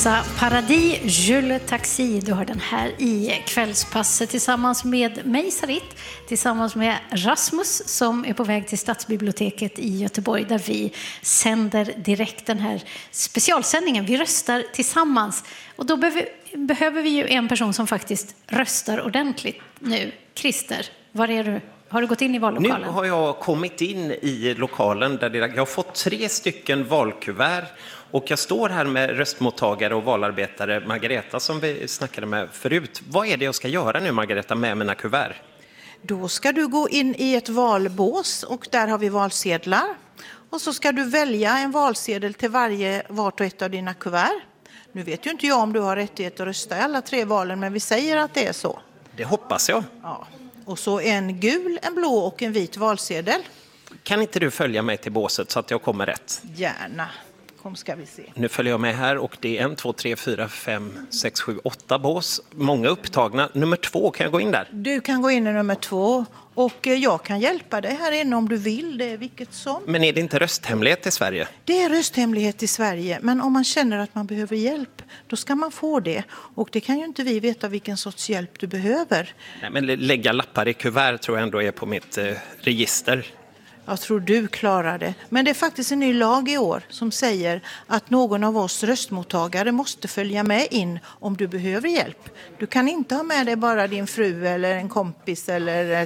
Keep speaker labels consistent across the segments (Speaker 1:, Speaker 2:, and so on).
Speaker 1: Sa Paradis, Jules Taxi. Du har den här i kvällspasset tillsammans med mig, Sarit, tillsammans med Rasmus som är på väg till Stadsbiblioteket i Göteborg där vi sänder direkt den här specialsändningen. Vi röstar tillsammans och då behöver vi ju en person som faktiskt röstar ordentligt nu. Christer, var är du? Har du gått in i vallokalen?
Speaker 2: Nu har jag kommit in i lokalen där jag har fått 3 stycken valkuvert. Och jag står här med röstmottagare och valarbetare Margareta som vi snackade med förut. Vad är det jag ska göra nu, Margareta, med mina kuvert?
Speaker 3: Då ska du gå in i ett valbås och där har vi valsedlar. Och så ska du välja en valsedel till vart och ett av dina kuvert. Nu vet ju inte jag om du har rättighet att rösta i alla 3 valen, men vi säger att det är så.
Speaker 2: Det hoppas jag.
Speaker 3: Ja. Och så en gul, en blå och en vit valsedel.
Speaker 2: Kan inte du följa mig till båset så att jag kommer rätt?
Speaker 3: Gärna. Kom ska vi se.
Speaker 2: Nu följer jag med här och det är 1, 2, 3, 4, 5, 6, 7, 8 bås. Många upptagna. Nummer 2, kan jag gå in där?
Speaker 3: Du kan gå in i nummer 2 och jag kan hjälpa dig här inne om du vill. Det är vilket som.
Speaker 2: Men är det inte rösthemlighet i Sverige?
Speaker 3: Det är rösthemlighet i Sverige, men om man känner att man behöver hjälp, då ska man få det. Och det kan ju inte vi veta vilken sorts hjälp du behöver.
Speaker 2: Nej, men lägga lappar i kuvert tror jag ändå är på mitt register.
Speaker 3: Jag tror du klarar det. Men det är faktiskt en ny lag i år som säger att någon av oss röstmottagare måste följa med in om du behöver hjälp. Du kan inte ha med dig bara din fru eller en kompis eller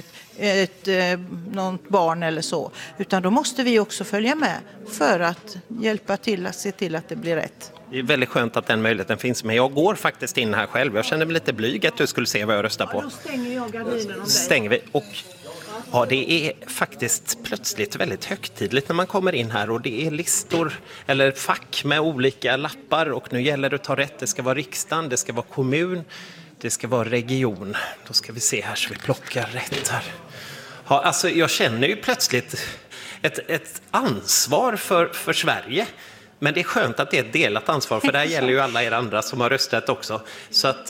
Speaker 3: något barn eller så. Utan då måste vi också följa med för att hjälpa till att se till att det blir rätt.
Speaker 2: Det är väldigt skönt att den möjligheten finns, men jag går faktiskt in här själv. Jag känner mig lite blyg att du skulle se vad jag röstar på.
Speaker 3: Då stänger jag gardinen om dig.
Speaker 2: Stänger vi och... Ja, det är faktiskt plötsligt väldigt högtidligt när man kommer in här och det är listor eller fack med olika lappar och nu gäller det att ta rätt. Det ska vara riksdagen, det ska vara kommun, det ska vara region. Då ska vi se här så vi plockar rätt här. Ja, alltså jag känner ju plötsligt ett ansvar för Sverige. Men det är skönt att det är ett delat ansvar för det här gäller ju alla er andra som har röstat också. Så att...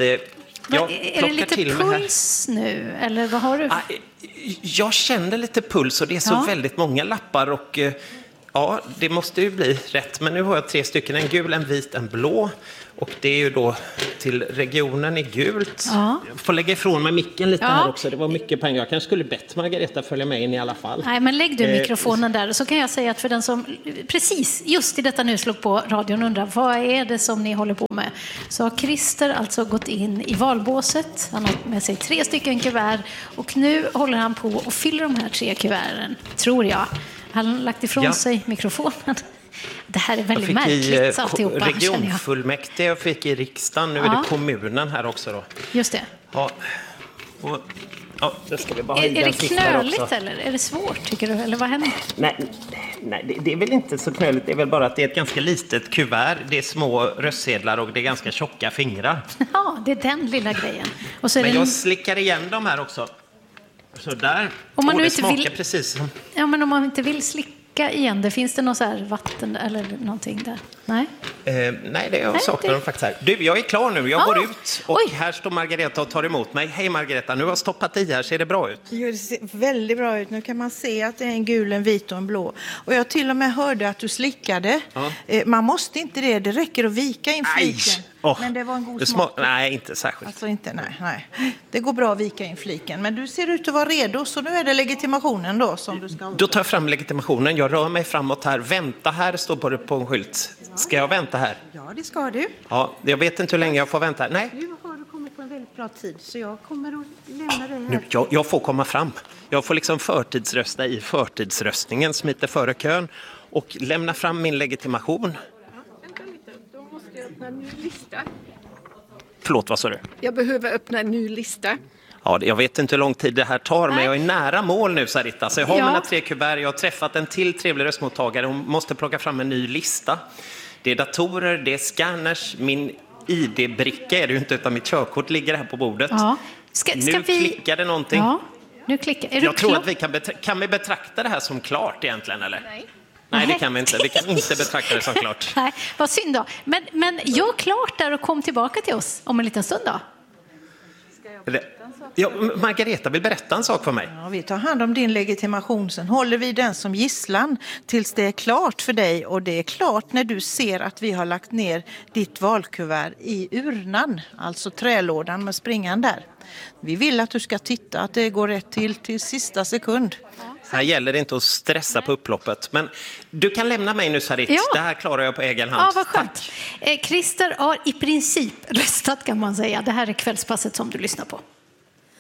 Speaker 1: är det lite puls nu? Eller vad har du?
Speaker 2: Jag känner lite puls och det är så väldigt många lappar och ja, det måste ju bli rätt. Men nu har jag 3 stycken, en gul, en vit, en blå. Och det är ju då till regionen i gult. Ja. Jag får lägga ifrån mig micken lite här också. Det var mycket pengar. Jag kanske skulle bett Margareta följa med in i alla fall.
Speaker 1: Nej, men lägg du mikrofonen där. Så kan jag säga att för den som precis just i detta nu slog på radion undrar vad är det som ni håller på med. Så har Christer alltså gått in i valbåset. Han har med sig 3 stycken kuvert. Och nu håller han på och fyller de här 3 kuverten, tror jag. Han har lagt ifrån sig mikrofonen. Det här är väldigt märkligt alltihopa.
Speaker 2: Regionfullmäktige jag fick i riksdagen. Nu är det kommunen här också då.
Speaker 1: Just det.
Speaker 2: Ja. Och, det ska vi bara
Speaker 1: är det knöligt eller är det svårt tycker du? Eller vad händer?
Speaker 2: Nej, det är väl inte så knöligt. Det är väl bara att det är ett ganska litet kuvert. Det är små röstsedlar och det är ganska tjocka fingrar.
Speaker 1: Ja, det är den lilla grejen. Och så är
Speaker 2: men jag slickar igen de här också. Så där.
Speaker 1: Om man nu
Speaker 2: det
Speaker 1: inte
Speaker 2: smakar
Speaker 1: vill...
Speaker 2: precis som...
Speaker 1: Ja, men om man inte vill slicka igen, det finns det något så här vatten eller någonting där? Nej?
Speaker 2: Nej, jag saknar dem faktiskt här. Du, jag är klar nu. Jag går ut och här står Margareta och tar emot mig. Hej Margareta, nu har jag stoppat i här. Ser det bra ut?
Speaker 3: Jo, det ser väldigt bra ut. Nu kan man se att det är en gul, en vit och en blå. Och jag till och med hörde att du slickade. Ja. Man måste inte det. Det räcker att vika in fliken. Men det var en god smak.
Speaker 2: Nej, inte särskilt.
Speaker 3: Alltså inte, nej. Det går bra att vika in fliken. Men du ser ut att vara redo, så nu är det legitimationen då som du ska...
Speaker 2: Då tar jag fram legitimationen. Jag rör mig framåt här. Vänta här, står på en skylt. Ska jag vänta här?
Speaker 3: Ja, det ska du.
Speaker 2: Ja, jag vet inte hur länge jag får vänta här. Nej.
Speaker 3: Nu har du kommit på en väldigt bra tid, så jag kommer att lämna dig här.
Speaker 2: Nu, jag får komma fram. Jag får liksom förtidsrösta i förtidsröstningen, smita före kön och lämna fram min legitimation.
Speaker 4: Då måste jag öppna en ny lista.
Speaker 2: Förlåt, vad sa du?
Speaker 4: Jag behöver öppna en ny lista.
Speaker 2: Ja, jag vet inte hur lång tid det här tar, men jag är nära mål nu, Sarita. Så jag har mina 3 kuvert, jag har träffat en till trevlig röstmottagare. Hon måste plocka fram en ny lista. Det är datorer, det är scanners, min ID-bricka är det ju inte, utan mitt körkort ligger här på bordet. Ja. Nu klickar det någonting. Ja,
Speaker 1: nu klickar.
Speaker 2: Jag tror att vi kan vi betrakta det här som klart egentligen, eller? Nej, det kan vi inte. Vi kan inte betrakta det som klart.
Speaker 1: Nej, vad synd då. Men gör klart där och kom tillbaka till oss om en liten stund då.
Speaker 2: Ja, Margareta vill berätta en sak för mig.
Speaker 3: Ja, vi tar hand om din legitimation, sen håller vi den som gisslan tills det är klart för dig. Och det är klart när du ser att vi har lagt ner ditt valkuvert i urnan, alltså trälådan med springan där. Vi vill att du ska titta att det går rätt till sista sekund.
Speaker 2: Här gäller det inte att stressa på upploppet. Men du kan lämna mig nu, Sarit.
Speaker 1: Ja.
Speaker 2: Det här klarar jag på egen hand.
Speaker 1: Ja, vad skönt. Christer har i princip röstat, kan man säga. Det här är kvällspasset som du lyssnar på.